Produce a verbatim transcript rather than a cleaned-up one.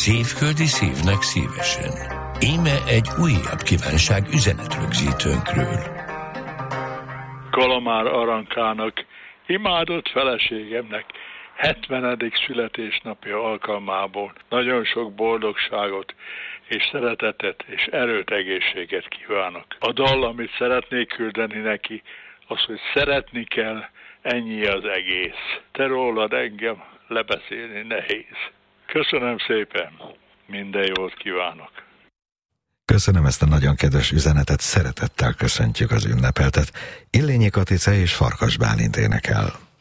szívföldi szívnek szívesen. Íme egy újabb kívánság üzenetrögzítőnkről. Kalamár Arankának, imádott feleségemnek hetvenedik születésnapja alkalmából nagyon sok boldogságot és szeretetet és erőt, egészséget kívánok. A dal, amit szeretnék küldeni neki, az, hogy szeretni kell, ennyi az egész. Te rólad engem lebeszélni nehéz. Köszönöm szépen, minden jót kívánok. Köszönöm ezt a nagyon kedves üzenetet, szeretettel köszöntjük az ünnepeltet. Illényi Katica és Farkas Bálint énekel.